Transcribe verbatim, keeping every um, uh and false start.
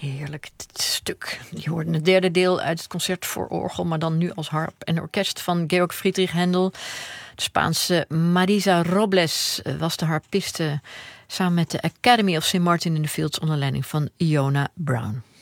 Heerlijk, dit stuk. Je hoorde het derde deel uit het concert voor orgel, maar dan nu als harp en orkest van Georg Friedrich Händel. De Spaanse Marisa Robles was de harpiste, samen met de Academy of Saint Martin in the Fields onder leiding van Iona Brown.